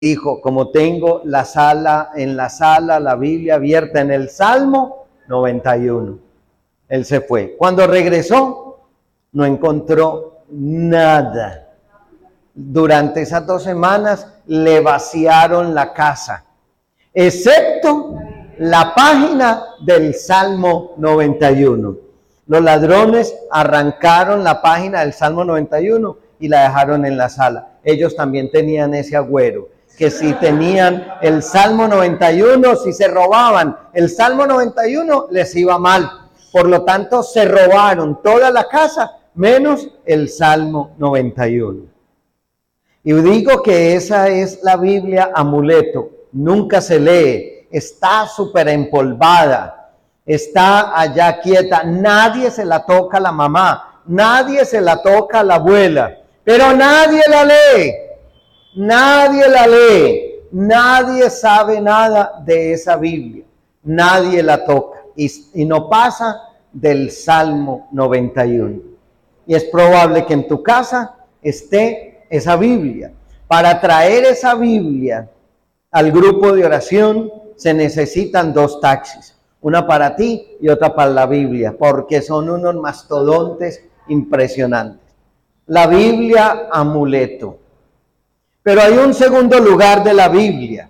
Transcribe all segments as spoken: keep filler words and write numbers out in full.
dijo, como tengo la sala, en la sala, la Biblia abierta en el Salmo noventa y uno. Él se fue. Cuando regresó, no encontró nada. Durante esas dos semanas le vaciaron la casa, excepto la página del Salmo noventa y uno. Los ladrones arrancaron la página del Salmo noventa y uno y la dejaron en la sala. Ellos también tenían ese agüero, que si tenían el Salmo noventa y uno, si se robaban el Salmo noventa y uno, les iba mal. Por lo tanto, se robaron toda la casa, menos el Salmo noventa y uno. Y digo que esa es la Biblia amuleto. Nunca se lee, está súper empolvada, está allá quieta. Nadie se la toca a la mamá, nadie se la toca a la abuela, pero nadie la lee. Nadie la lee, nadie sabe nada de esa Biblia, nadie la toca y, y no pasa del Salmo noventa y uno. Y es probable que en tu casa esté esa Biblia. Para traer esa Biblia al grupo de oración se necesitan dos taxis, una para ti y otra para la Biblia, porque son unos mastodontes impresionantes. La Biblia amuleto. Pero hay un segundo lugar de la Biblia.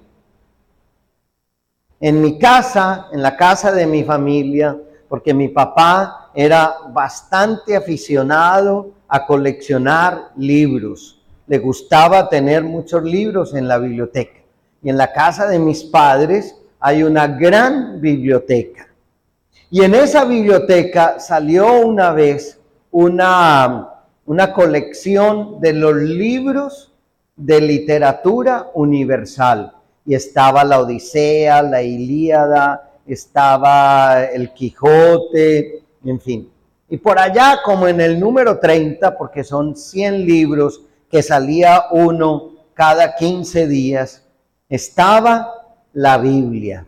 En mi casa, en la casa de mi familia, porque mi papá era bastante aficionado a coleccionar libros. Le gustaba tener muchos libros en la biblioteca. Y en la casa de mis padres hay una gran biblioteca. Y en esa biblioteca salió una vez una, una colección de los libros de literatura universal, y estaba la Odisea, la Ilíada, estaba el Quijote, en fin. Y por allá, como en el número treinta, porque son cien libros que salía uno cada quince días, estaba la Biblia.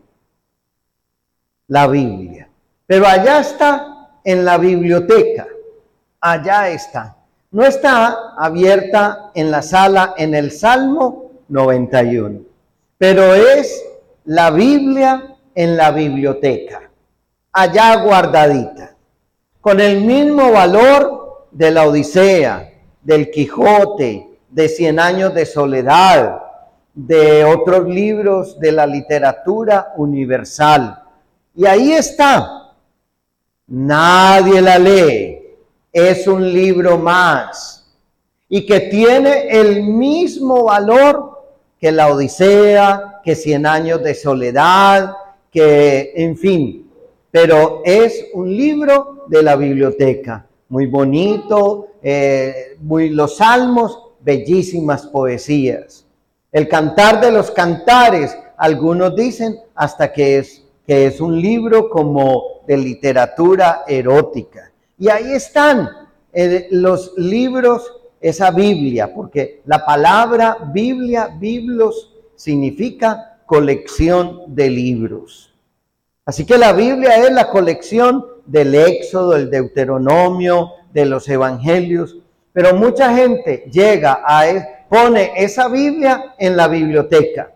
La Biblia. Pero allá está en la biblioteca, allá está. No está abierta en la sala en el Salmo noventa y uno, pero es la Biblia en la biblioteca, allá guardadita, con el mismo valor de la Odisea, del Quijote, de Cien años de soledad, de otros libros de la literatura universal. Y ahí está. Nadie la lee. Es un libro más y que tiene el mismo valor que la Odisea, que Cien años de soledad, que en fin, pero es un libro de la biblioteca, muy bonito, eh, muy, los salmos, bellísimas poesías. El Cantar de los Cantares, algunos dicen hasta que es, que es un libro como de literatura erótica. Y ahí están eh, los libros, esa Biblia, porque la palabra Biblia, biblos, significa colección de libros. Así que la Biblia es la colección del Éxodo, el Deuteronomio, de los Evangelios, pero mucha gente llega a, pone esa Biblia en la biblioteca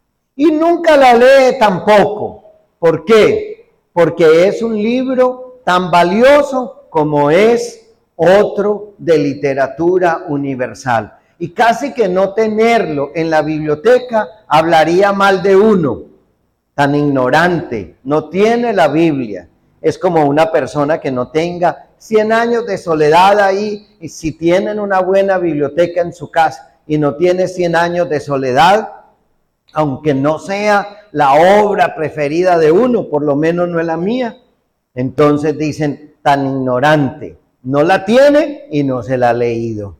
y nunca la lee tampoco. ¿Por qué? Porque es un libro tan valioso como es otro de literatura universal. Y casi que no tenerlo en la biblioteca hablaría mal de uno, tan ignorante, no tiene la Biblia. Es como una persona que no tenga cien años de soledad ahí, y si tienen una buena biblioteca en su casa y no tiene cien años de soledad, aunque no sea la obra preferida de uno, por lo menos no es la mía, entonces dicen, tan ignorante, no la tiene y no se la ha leído.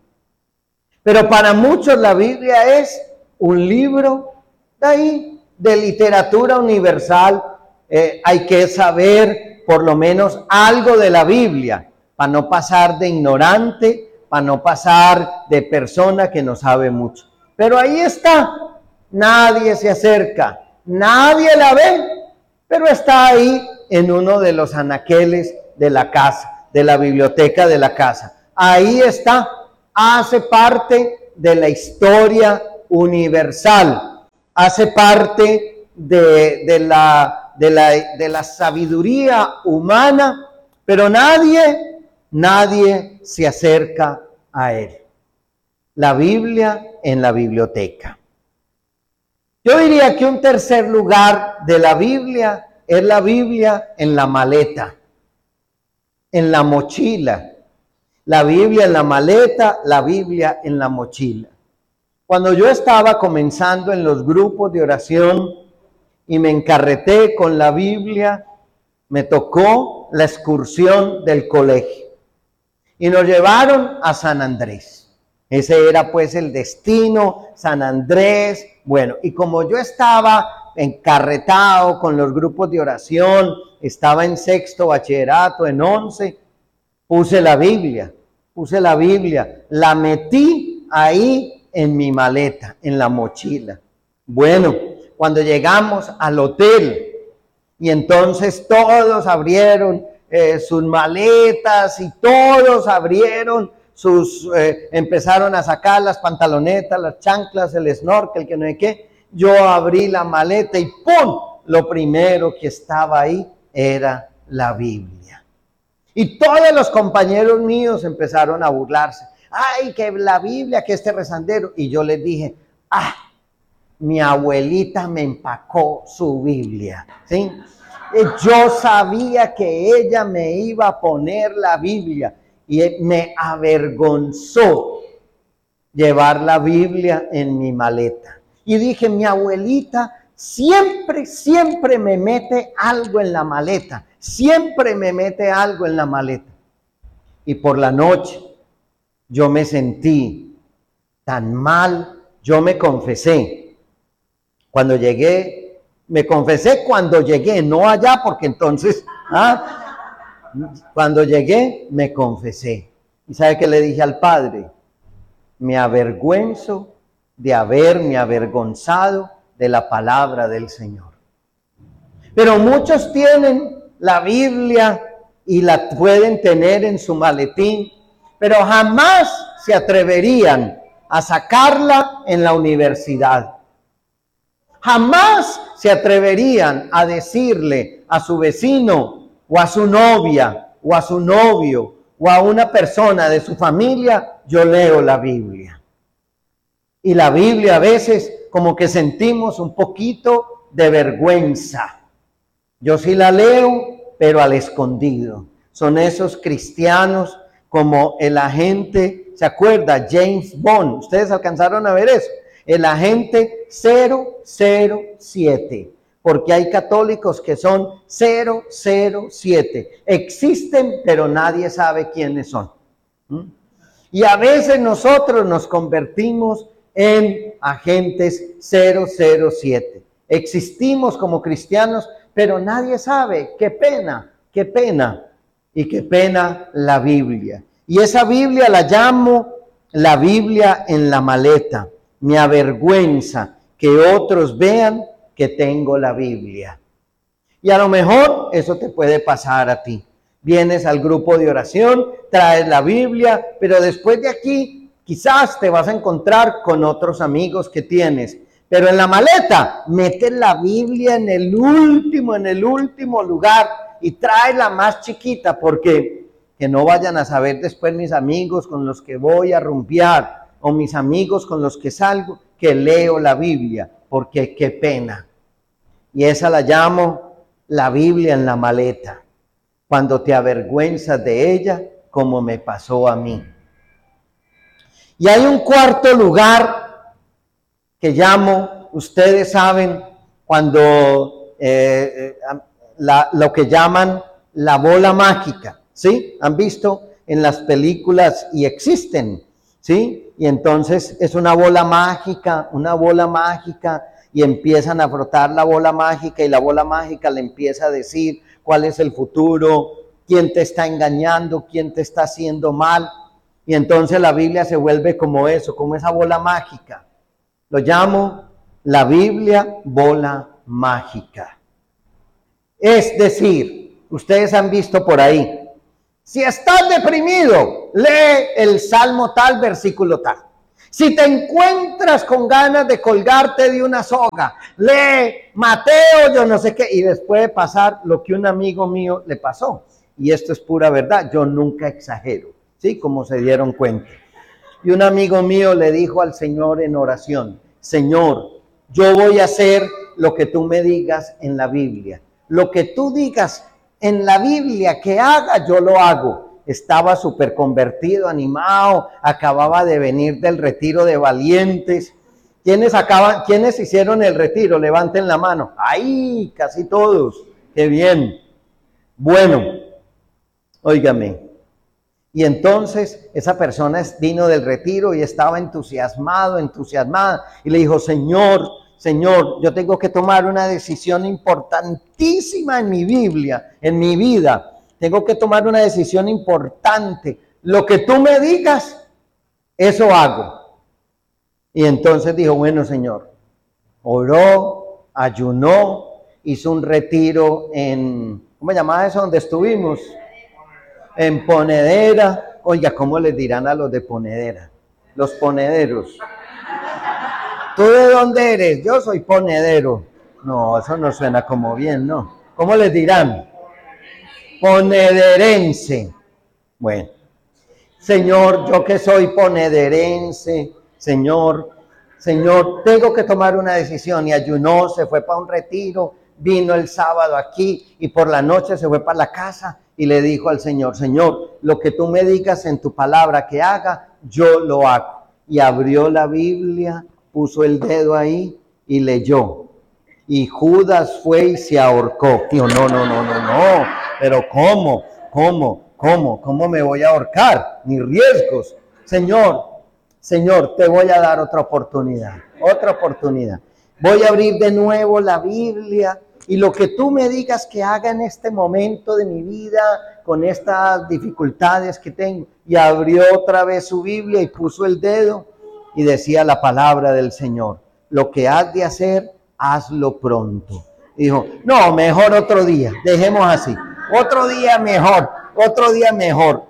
Pero para muchos la Biblia es un libro de ahí, de literatura universal. Eh, hay que saber por lo menos algo de la Biblia, para no pasar de ignorante, para no pasar de persona que no sabe mucho. Pero ahí está, nadie se acerca, nadie la ve, pero está ahí en uno de los anaqueles de la casa, de la biblioteca de la casa. Ahí está, hace parte de la historia universal. hace parte de, de, la, de, la, de la sabiduría humana, pero nadie, nadie se acerca a él. La Biblia en la biblioteca. Yo diría que un tercer lugar de la Biblia es la Biblia en la maleta, en la mochila. La Biblia en la maleta, la Biblia en la mochila. Cuando yo estaba comenzando en los grupos de oración y me encarreté con la Biblia, me tocó la excursión del colegio y nos llevaron a San Andrés. Ese era pues el destino, San Andrés. Bueno, y como yo estaba encarretado con los grupos de oración, estaba en sexto bachillerato, en once, puse la Biblia, puse la Biblia, la metí ahí en mi maleta, en la mochila. Bueno, cuando llegamos al hotel, y entonces todos abrieron eh, sus maletas y todos abrieron sus, eh, empezaron a sacar las pantalonetas, las chanclas, el snorkel, que no sé qué. Yo abrí la maleta y ¡pum! Lo primero que estaba ahí era la Biblia. Y todos los compañeros míos empezaron a burlarse. ¡Ay, que la Biblia, que este rezandero! Y yo les dije, ¡ah! Mi abuelita me empacó su Biblia, ¿sí? Yo sabía que ella me iba a poner la Biblia y me avergonzó llevar la Biblia en mi maleta. Y dije, mi abuelita siempre, siempre me mete algo en la maleta, siempre me mete algo en la maleta. Y por la noche yo me sentí tan mal, yo me confesé. Cuando llegué, me confesé cuando llegué, no allá, porque entonces, ¿ah? Cuando llegué, me confesé. ¿Y sabe qué le dije al Padre? Me avergüenzo de haberme avergonzado de la palabra del Señor. Pero muchos tienen la Biblia y la pueden tener en su maletín, pero jamás se atreverían a sacarla en la universidad. Jamás se atreverían a decirle a su vecino o a su novia o a su novio o a una persona de su familia, yo leo la Biblia. Y la Biblia a veces como que sentimos un poquito de vergüenza. Yo sí la leo, pero al escondido. Son esos cristianos como el agente, ¿se acuerda? James Bond. ¿Ustedes alcanzaron a ver eso? El agente cero cero siete. Porque hay católicos que son cero cero siete. Existen, pero nadie sabe quiénes son. ¿Mm? Y a veces nosotros nos convertimos en agentes cero cero siete. Existimos como cristianos, pero nadie sabe. Qué pena, qué pena. Y qué pena la Biblia. Y esa Biblia la llamo la Biblia en la maleta. Me avergüenza que otros vean que tengo la Biblia. Y a lo mejor eso te puede pasar a ti. Vienes al grupo de oración, traes la Biblia, pero después de aquí quizás te vas a encontrar con otros amigos que tienes. Pero en la maleta, metes la Biblia en el último, en el último lugar y traes la más chiquita, porque que no vayan a saber después mis amigos con los que voy a rumbear o mis amigos con los que salgo que leo la Biblia, porque qué pena. Y esa la llamo la Biblia en la maleta, cuando te avergüenzas de ella, como me pasó a mí. Y hay un cuarto lugar que llamo, ustedes saben, cuando eh, la, lo que llaman la bola mágica, ¿sí? ¿Han visto en las películas y existen? ¿Sí? Y entonces es una bola mágica, una bola mágica, y empiezan a frotar la bola mágica y la bola mágica le empieza a decir cuál es el futuro, quién te está engañando, quién te está haciendo mal. Y entonces la Biblia se vuelve como eso, como esa bola mágica. Lo llamo la Biblia bola mágica. Es decir, ustedes han visto por ahí, si estás deprimido, lee el Salmo tal, versículo tal. Si te encuentras con ganas de colgarte de una soga, lee Mateo, yo no sé qué, y les puede pasar lo que un amigo mío le pasó. Y esto es pura verdad, yo nunca exagero, ¿sí? Como se dieron cuenta. Y un amigo mío le dijo al Señor en oración, Señor, yo voy a hacer lo que tú me digas en la Biblia. Lo que tú digas en la Biblia que haga, yo lo hago. Estaba súper convertido, animado, acababa de venir del retiro de valientes. ¿Quiénes, acaban, ¿Quiénes hicieron el retiro? Levanten la mano. ¡Ay! Casi todos. ¡Qué bien! Bueno, óigame. Y entonces esa persona vino del retiro y estaba entusiasmado, entusiasmada. Y le dijo, Señor, Señor, yo tengo que tomar una decisión importantísima en mi Biblia, en mi vida. Tengo que tomar una decisión importante. Lo que tú me digas, eso hago. Y entonces dijo, bueno, Señor, oró, ayunó, hizo un retiro en, ¿cómo se llamaba eso? Donde estuvimos, en Ponedera. Oiga, ¿cómo les dirán a los de Ponedera? Los ponederos. ¿Tú de dónde eres? Yo soy ponedero. No, eso no suena como bien, ¿no? ¿Cómo les dirán? Ponederense. Bueno, Señor, yo que soy ponederense, Señor, Señor, tengo que tomar una decisión. Y ayunó, se fue para un retiro, vino el sábado aquí y por la noche se fue para la casa y le dijo al Señor, Señor, lo que tú me digas en tu palabra que haga, yo lo hago. Y abrió la Biblia, puso el dedo ahí y leyó. Y Judas fue y se ahorcó. Dijo, no, no, no, no, no. Pero ¿cómo? ¿Cómo? ¿Cómo? ¿Cómo me voy a ahorcar? Ni riesgos. Señor, Señor, te voy a dar otra oportunidad. Otra oportunidad. Voy a abrir de nuevo la Biblia. Y lo que tú me digas que haga en este momento de mi vida, con estas dificultades que tengo. Y abrió otra vez su Biblia y puso el dedo y decía la palabra del Señor. Lo que has de hacer, hazlo pronto. Y dijo, no, mejor otro día, dejemos así. Otro día mejor, otro día mejor.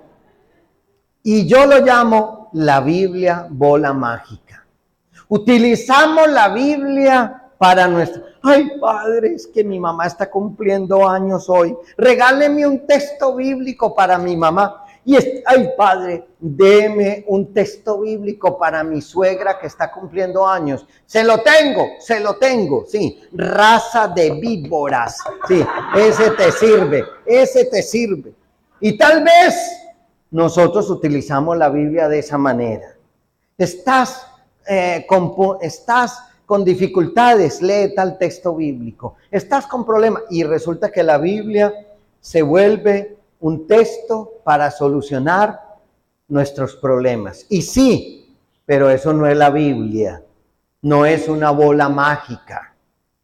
Y yo lo llamo la Biblia bola mágica. Utilizamos la Biblia para nuestro... Ay, padre, es que mi mamá está cumpliendo años hoy. Regáleme un texto bíblico para mi mamá. Y es, ay, padre, deme un texto bíblico para mi suegra que está cumpliendo años. Se lo tengo, se lo tengo, sí. Raza de víboras, sí, ese te sirve, ese te sirve. Y tal vez nosotros utilizamos la Biblia de esa manera. Estás, eh, con, estás con dificultades, lee tal texto bíblico. Estás con problemas y resulta que la Biblia se vuelve un texto para solucionar nuestros problemas. Y sí, pero eso no es la Biblia, no es una bola mágica.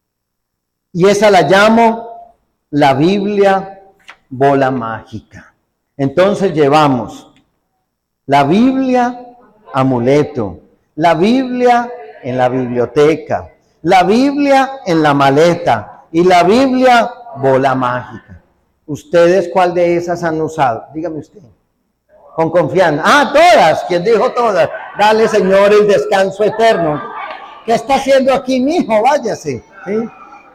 Y esa la llamo la Biblia bola mágica. Entonces llevamos la Biblia amuleto, la Biblia en la biblioteca, la Biblia en la maleta y la Biblia bola mágica. ¿Ustedes cuál de esas han usado? Dígame usted. Con confianza. Ah, todas. ¿Quién dijo todas? Dale, Señor, el descanso eterno. ¿Qué está haciendo aquí, mijo? Váyase. ¿Sí?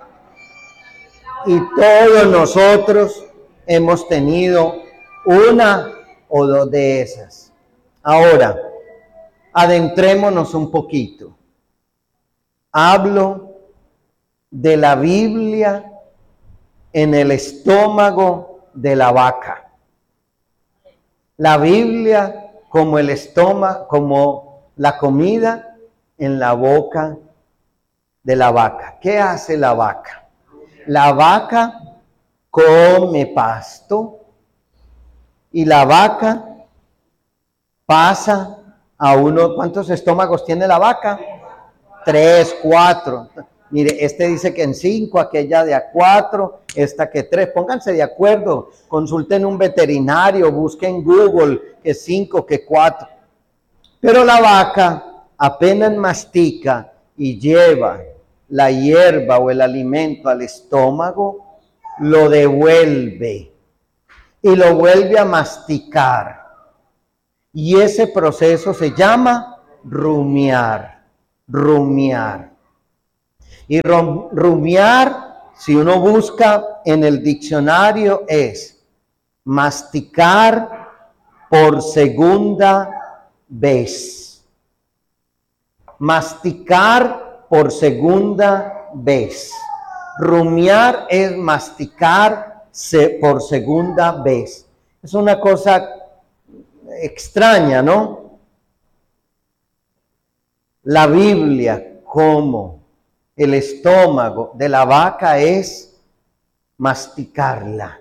Y todos nosotros hemos tenido una o dos de esas. Ahora, adentrémonos un poquito. Hablo de la Biblia en el estómago de la vaca. La Biblia como el estómago, como la comida en la boca de la vaca. ¿Qué hace la vaca? La vaca come pasto y la vaca pasa a uno. ¿Cuántos estómagos tiene la vaca? Tres, cuatro. Mire, este dice que en cinco, aquella de a cuatro, esta que tres. Pónganse de acuerdo, consulten un veterinario, busquen Google, que cinco, que cuatro. Pero la vaca apenas mastica y lleva la hierba o el alimento al estómago, lo devuelve y lo vuelve a masticar. Y ese proceso se llama rumiar, rumiar. Y rumiar, si uno busca en el diccionario, es masticar por segunda vez. Masticar por segunda vez. Rumiar es masticar por segunda vez. Es una cosa extraña, ¿no? La Biblia, como el estómago de la vaca, es masticarla,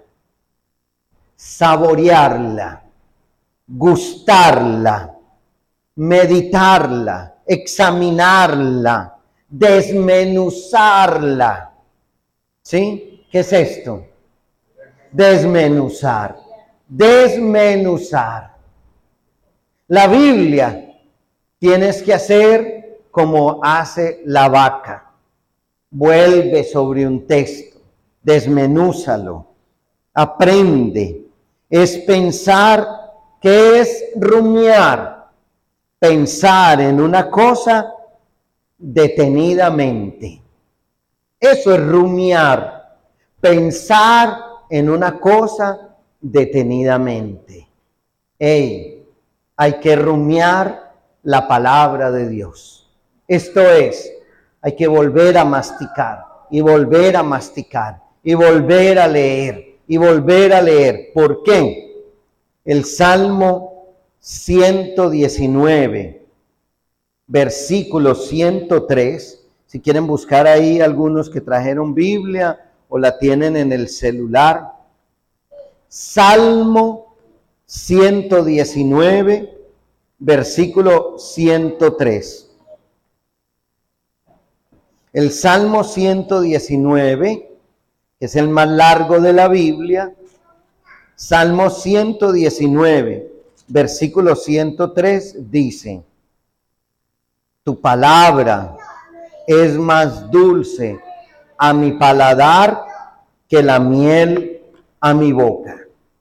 saborearla, gustarla, meditarla, examinarla, desmenuzarla. ¿Sí? ¿Qué es esto? Desmenuzar, desmenuzar. La Biblia tienes que hacer como hace la vaca. Vuelve sobre un texto, desmenúzalo, aprende. Es pensar, ¿qué es rumiar? Pensar en una cosa detenidamente. Eso es rumiar, pensar en una cosa detenidamente. Hey, hay que rumiar la palabra de Dios. Esto es, hay que volver a masticar y volver a masticar y volver a leer y volver a leer. ¿Por qué? El Salmo ciento diecinueve, versículo ciento tres, si quieren buscar ahí algunos que trajeron Biblia o la tienen en el celular. Salmo ciento diecinueve, versículo ciento tres. El Salmo ciento diecinueve, que es el más largo de la Biblia, Salmo ciento diecinueve, versículo ciento tres, dice: tu palabra es más dulce a mi paladar que la miel a mi boca.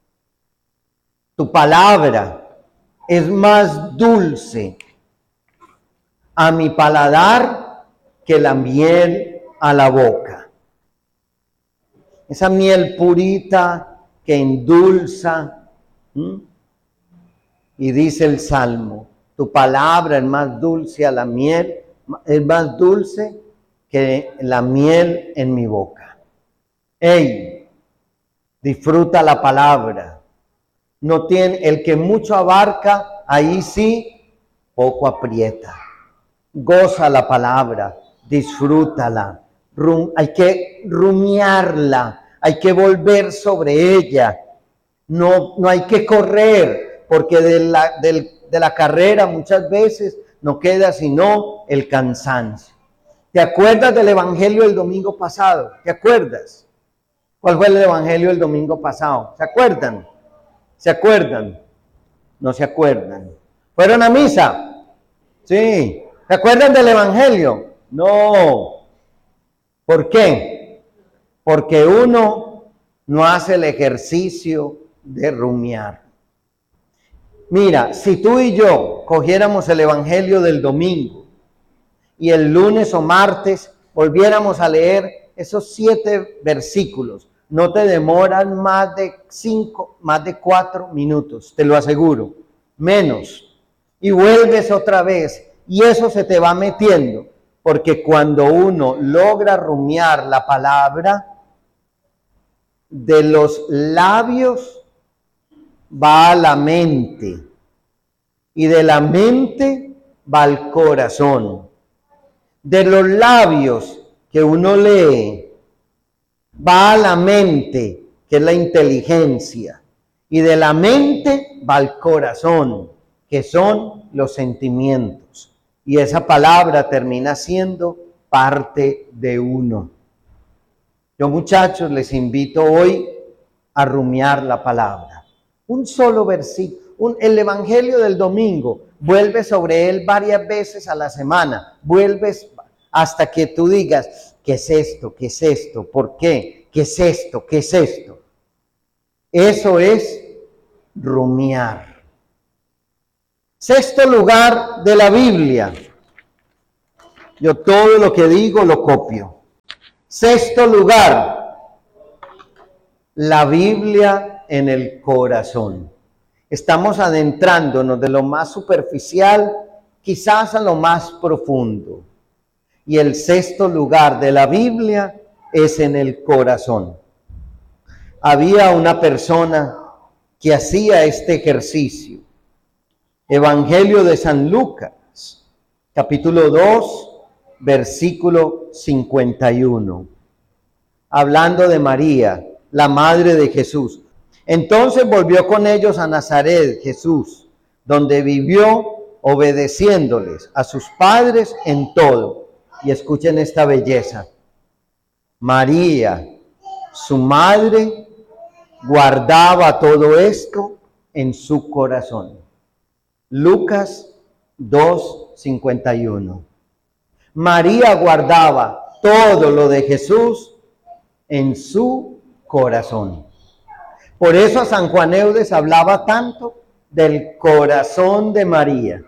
Tu palabra es más dulce a mi paladar que la miel a la boca. Esa miel purita que endulza. ¿Mm? Y dice el Salmo, tu palabra es más dulce a la miel, es más dulce que la miel en mi boca. Ey, disfruta la palabra. No tiene, el que mucho abarca, ahí sí, poco aprieta. Goza la palabra, disfrútala. Rum, hay que rumiarla, hay que volver sobre ella. No, no hay que correr, porque de la, de, de la carrera muchas veces no queda sino el cansancio. ¿Te acuerdas del evangelio del domingo pasado? ¿Te acuerdas? ¿Cuál fue el evangelio del domingo pasado? ¿Se acuerdan? ¿Se acuerdan? No se acuerdan. ¿Fueron a misa? Sí. ¿Se acuerdan del evangelio? No. ¿Por qué? Porque uno no hace el ejercicio de rumiar. Mira, si tú y yo cogiéramos el evangelio del domingo y el lunes o martes volviéramos a leer esos siete versículos, no te demoran más de cinco, más de cuatro minutos, te lo aseguro, menos. Y vuelves otra vez y eso se te va metiendo, porque cuando uno logra rumiar la palabra, de los labios va a la mente y de la mente va al corazón. De los labios que uno lee va a la mente, que es la inteligencia, y de la mente va al corazón, que son los sentimientos. Y esa palabra termina siendo parte de uno. Yo, muchachos, les invito hoy a rumiar la palabra. Un solo versículo, un, el evangelio del domingo, vuelve sobre él varias veces a la semana, vuelves hasta que tú digas, ¿qué es esto? ¿Qué es esto? ¿Por qué? ¿Qué es esto? ¿Qué es esto? Eso es rumiar. Sexto lugar de la Biblia. Yo todo lo que digo lo copio. Sexto lugar, la Biblia en el corazón. Estamos adentrándonos de lo más superficial, quizás a lo más profundo. Y el sexto lugar de la Biblia es en el corazón. Había una persona que hacía este ejercicio. Evangelio de San Lucas, capítulo dos, versículo cincuenta y uno. Hablando de María, la madre de Jesús. Entonces volvió con ellos a Nazaret, Jesús, donde vivió obedeciéndoles a sus padres en todo. Y escuchen esta belleza. María, su madre, guardaba todo esto en su corazón. Lucas dos, cincuenta y uno. María guardaba todo lo de Jesús en su corazón. Por eso San Juan Eudes hablaba tanto del corazón de María.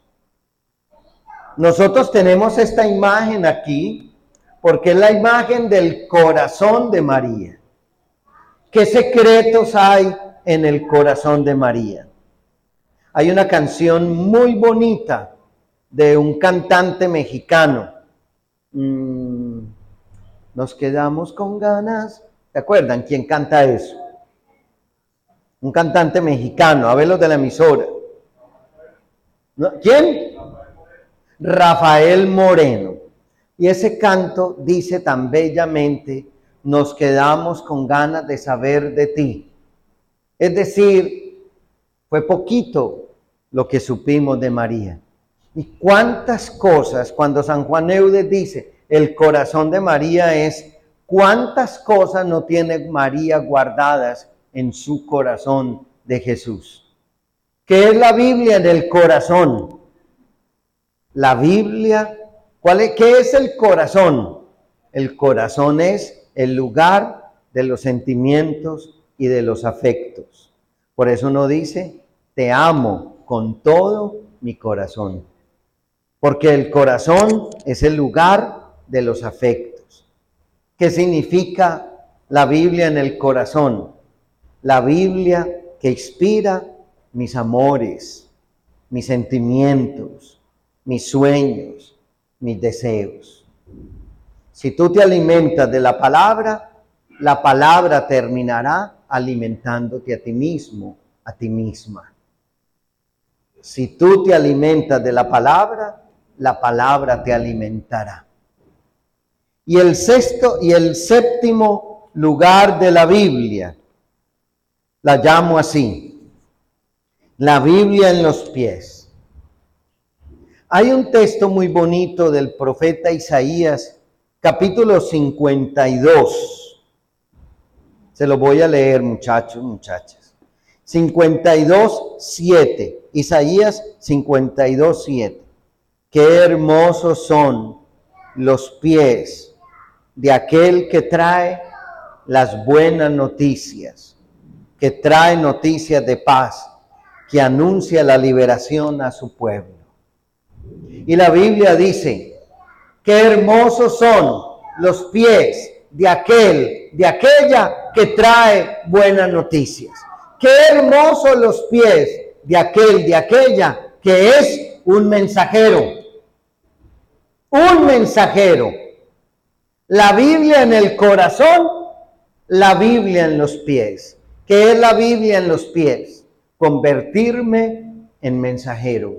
Nosotros tenemos esta imagen aquí porque es la imagen del corazón de María. ¿Qué secretos hay en el corazón de María? Hay una canción muy bonita de un cantante mexicano. Mm, nos quedamos con ganas. ¿Se acuerdan quién canta eso? Un cantante mexicano, a ver los de la emisora. ¿No? ¿Quién? Rafael Moreno. Y ese canto dice tan bellamente, nos quedamos con ganas de saber de ti. Es decir, fue poquito lo que supimos de María. Y cuántas cosas, cuando San Juan Eudes dice, el corazón de María es, cuántas cosas no tiene María guardadas en su corazón de Jesús. ¿Qué es la Biblia en el corazón? La Biblia, ¿cuál es, ¿qué es el corazón? El corazón es el lugar de los sentimientos y de los afectos. Por eso uno dice, te amo con todo mi corazón. Porque el corazón es el lugar de los afectos. ¿Qué significa la Biblia en el corazón? La Biblia que inspira mis amores, mis sentimientos, mis sueños, mis deseos. Si tú te alimentas de la palabra, la palabra terminará alimentándote a ti mismo, a ti misma. Si tú te alimentas de la palabra, la palabra te alimentará. Y el sexto y el séptimo lugar de la Biblia, la llamo así, la Biblia en los pies. Hay un texto muy bonito del profeta Isaías, capítulo cincuenta y dos. Se lo voy a leer, muchachos, muchachas. cincuenta y dos, siete. Isaías cincuenta y dos, siete. Qué hermosos son los pies de aquel que trae las buenas noticias, que trae noticias de paz, que anuncia la liberación a su pueblo. Y la Biblia dice, qué hermosos son los pies de aquel, de aquella que trae buenas noticias. Qué hermosos los pies de aquel, de aquella que es un mensajero. Un mensajero. La Biblia en el corazón, la Biblia en los pies. ¿Qué es la Biblia en los pies? Convertirme en mensajero.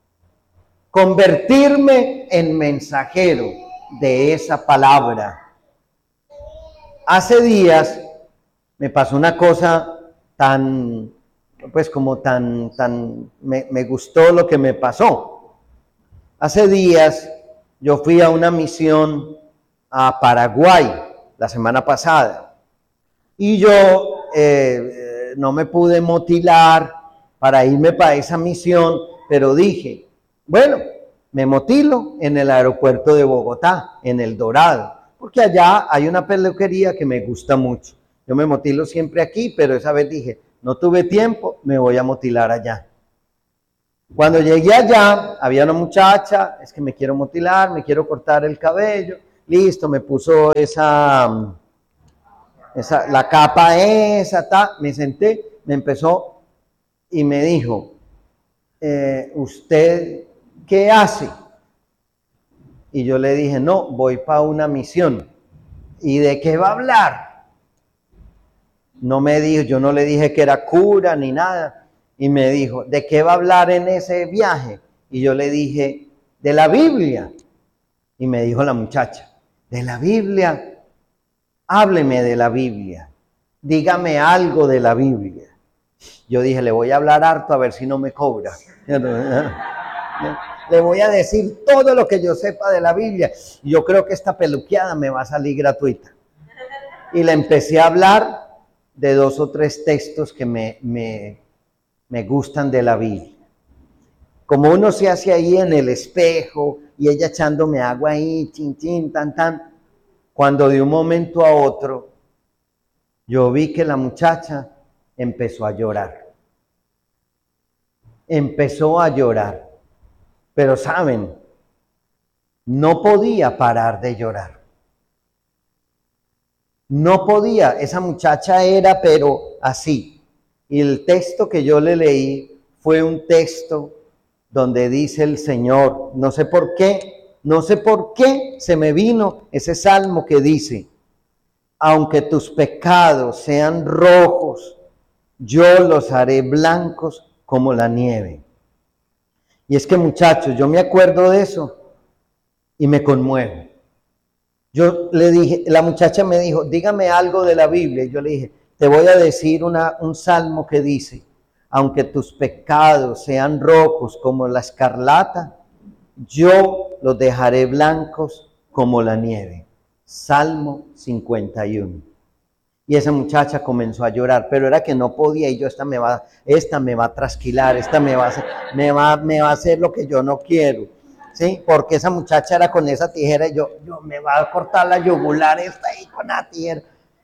Convertirme en mensajero de esa palabra. Hace días me pasó una cosa tan, pues como tan, tan, me, me gustó lo que me pasó. Hace días yo fui a una misión a Paraguay la semana pasada y yo eh, no me pude motilar para irme para esa misión, pero dije, bueno, me motilo en el aeropuerto de Bogotá, en El Dorado, porque allá hay una peluquería que me gusta mucho. Yo me motilo siempre aquí, pero esa vez dije, no tuve tiempo, me voy a motilar allá. Cuando llegué allá, había una muchacha, es que me quiero mutilar, me quiero cortar el cabello, listo, me puso esa, esa la capa esa, ta, me senté, me empezó y me dijo, eh, ¿usted qué hace? Y yo le dije, no, voy para una misión. ¿Y de qué va a hablar? No me dijo, yo no le dije que era cura ni nada. Y me dijo, ¿de qué va a hablar en ese viaje? Y yo le dije, de la Biblia. Y me dijo la muchacha, ¿de la Biblia? Hábleme de la Biblia. Dígame algo de la Biblia. Yo dije, le voy a hablar harto a ver si no me cobra. Le voy a decir todo lo que yo sepa de la Biblia. Yo creo que esta peluqueada me va a salir gratuita. Y le empecé a hablar de dos o tres textos que me, me, me gustan de la Biblia. Como uno se hace ahí en el espejo y ella echándome agua ahí, chin, chin, tan, tan. Cuando de un momento a otro, yo vi que la muchacha empezó a llorar. Empezó a llorar. Pero saben, no podía parar de llorar. No podía, esa muchacha era pero así. Y el texto que yo le leí fue un texto donde dice el Señor, no sé por qué, no sé por qué se me vino ese salmo que dice, aunque tus pecados sean rojos, yo los haré blancos como la nieve. Y es que muchachos, yo me acuerdo de eso y me conmuevo. Yo le dije, la muchacha me dijo, dígame algo de la Biblia. Y yo le dije, te voy a decir una, un salmo que dice, aunque tus pecados sean rojos como la escarlata, yo los dejaré blancos como la nieve. Salmo cincuenta y uno. Y esa muchacha comenzó a llorar, pero era que no podía y yo, esta me va, esta me va a trasquilar, esta me va a hacer, me va, me va a hacer lo que yo no quiero, ¿sí? Porque esa muchacha era con esa tijera y yo, yo me va a cortar la yugular esta ahí con la tijera.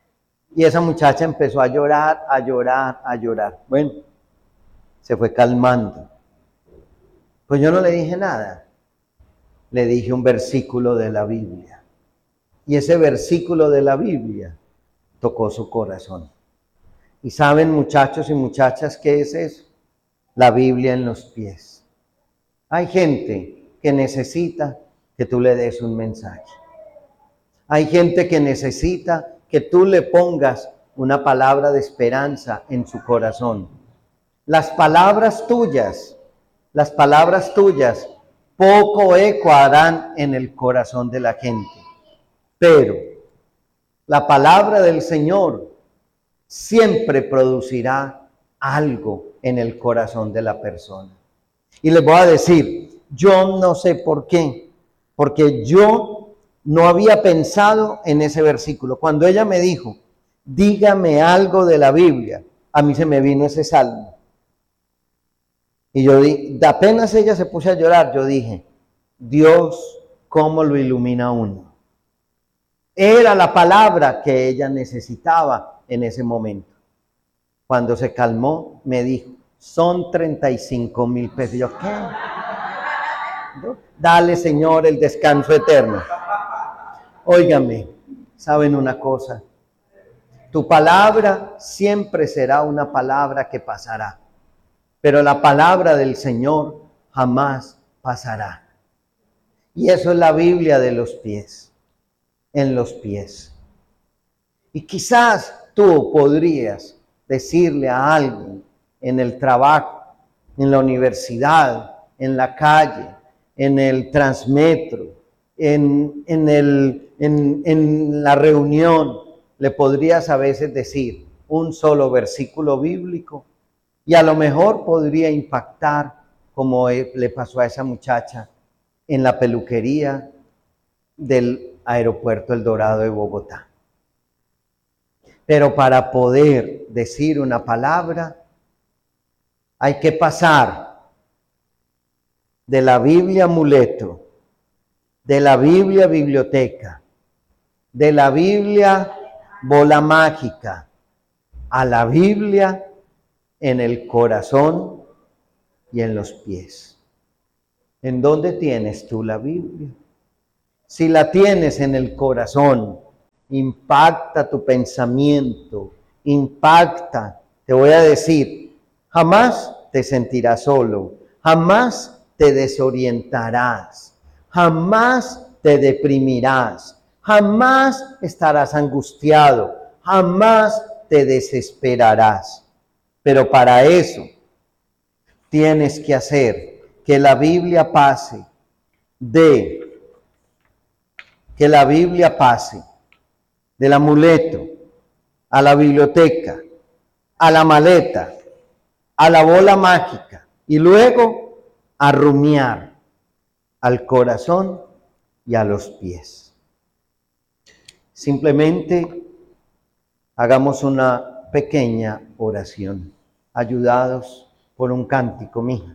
Y esa muchacha empezó a llorar, a llorar, a llorar. Bueno, se fue calmando. Pues yo no le dije nada. Le dije un versículo de la Biblia. Y ese versículo de la Biblia tocó su corazón. Y saben, muchachos y muchachas, ¿qué es eso? La Biblia en los pies. Hay gente que necesita que tú le des un mensaje. Hay gente que necesita que tú le pongas una palabra de esperanza en su corazón. Las palabras tuyas, las palabras tuyas, poco eco harán en el corazón de la gente. Pero la palabra del Señor siempre producirá algo en el corazón de la persona. Y les voy a decir, yo no sé por qué, porque yo no había pensado en ese versículo. Cuando ella me dijo, dígame algo de la Biblia, a mí se me vino ese salmo. Y yo di, apenas ella se puso a llorar, yo dije, Dios, ¿cómo lo ilumina uno? Era la palabra que ella necesitaba en ese momento. Cuando se calmó, me dijo, son treinta y cinco mil pesos. Yo, ¿qué? Yo, dale, Señor, el descanso eterno. Óigame, ¿saben una cosa? Tu palabra siempre será una palabra que pasará, pero la palabra del Señor jamás pasará. Y eso es la Biblia de los pies, en los pies. Y quizás tú podrías decirle a alguien en el trabajo, en la universidad, en la calle, en el transmetro, en, en, el, en, en la reunión, le podrías a veces decir un solo versículo bíblico y a lo mejor podría impactar como le pasó a esa muchacha en la peluquería del aeropuerto El Dorado de Bogotá. Pero para poder decir una palabra, hay que pasar de la Biblia amuleto, de la Biblia biblioteca, de la Biblia bola mágica, a la Biblia en el corazón y en los pies. ¿En dónde tienes tú la Biblia? Si la tienes en el corazón, impacta tu pensamiento, impacta, te voy a decir, jamás te sentirás solo, jamás te desorientarás, jamás te deprimirás, jamás estarás angustiado, jamás te desesperarás. Pero para eso tienes que hacer que la Biblia pase de que la Biblia pase del amuleto a la biblioteca, a la maleta, a la bola mágica y luego a rumiar al corazón y a los pies. Simplemente hagamos una pequeña oración, ayudados por un cántico, mija.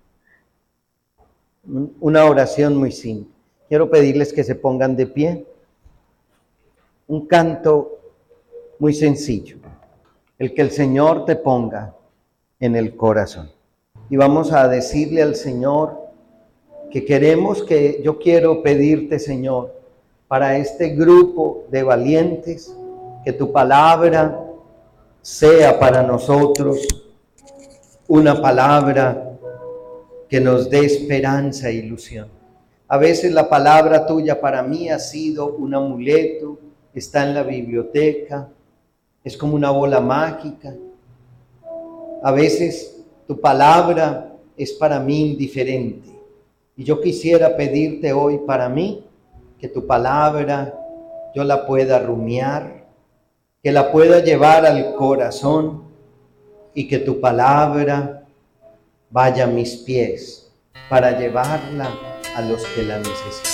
Una oración muy simple. Quiero pedirles que se pongan de pie. Un canto muy sencillo, el que el Señor te ponga en el corazón. Y vamos a decirle al Señor que queremos que, yo quiero pedirte, Señor, para este grupo de valientes, que tu palabra sea para nosotros una palabra que nos dé esperanza e ilusión. A veces la palabra tuya para mí ha sido un amuleto, está en la biblioteca, es como una bola mágica. A veces tu palabra es para mí indiferente. Y yo quisiera pedirte hoy para mí que tu palabra yo la pueda rumiar, que la pueda llevar al corazón y que tu palabra vaya a mis pies para llevarla a los que la necesitan.